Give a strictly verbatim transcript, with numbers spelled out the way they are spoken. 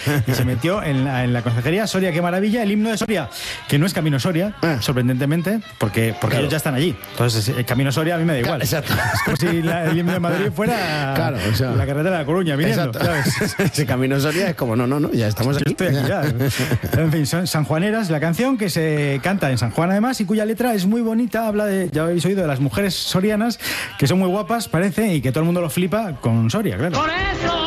y se metió en la, en la concejalía Soria, qué maravilla, el himno de Soria, que no es Camino Soria, Ah. sorprendentemente, porque, porque Claro. ellos ya están allí. Entonces, el Camino Soria a mí me da igual. Exacto. Es como si la- el himno de Madrid fuera Claro, o sea, la carretera de La Coruña viniendo. Exacto. ¿sabes? Ese Camino Soria es como, no, no, no, ya estamos Yo aquí. estoy aquí ya. En fin, son sanjuaneras, la canción que se canta en San Juan además y cuya letra es muy bonita, habla de, ya habéis oído, de las mujeres sorianas que son muy guapas, parece, y que todo el mundo lo flipa con Soria, claro.